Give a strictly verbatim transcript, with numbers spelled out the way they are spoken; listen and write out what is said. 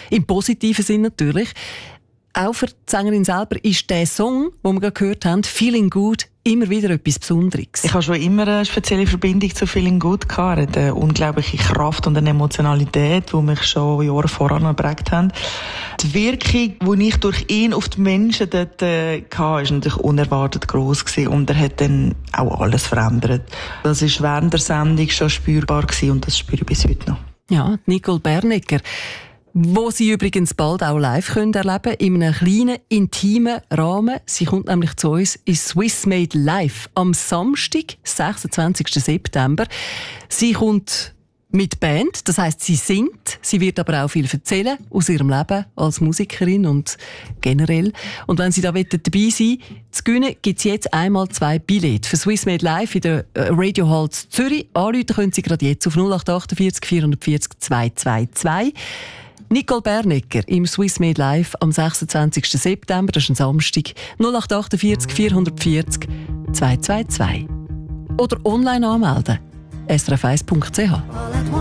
Im positiven Sinn natürlich. Auch für die Sängerin selber ist der Song, den wir gerade gehört haben, «Feeling Good», immer wieder etwas Besonderes. Ich habe schon immer eine spezielle Verbindung zu «Feeling Good» gehabt. Er hat eine unglaubliche Kraft und eine Emotionalität, die mich schon Jahre voran geprägt haben. Die Wirkung, die ich durch ihn auf die Menschen dort äh, hatte, war natürlich unerwartet gross gewesen. Und er hat dann auch alles verändert. Das war während der Sendung schon spürbar gewesen und das spüre ich bis heute noch. Ja, Nicole Bernecker, wo Sie übrigens bald auch live können erleben in einem kleinen, intimen Rahmen. Sie kommt nämlich zu uns in Swiss Made Live am Samstag, sechsundzwanzigsten September. Sie kommt mit Band, das heisst, sie singt. Sie wird aber auch viel erzählen aus ihrem Leben als Musikerin und generell. Und wenn Sie da dabei sein wollen, zu gewinnen, gibt es jetzt einmal zwei Billette für Swiss Made Live in der Radio Hall Zürich. Anrufen können Sie gerade jetzt auf null acht achtundvierzig vierhundertvierzig zweihundertzweiundzwanzig. Nicole Bernecker im Swiss Made Live am sechsundzwanzigsten September, das ist ein Samstag, null acht achtundvierzig vierhundertvierzig zweihundertzweiundzwanzig. Oder online anmelden, s r f eins punkt c h.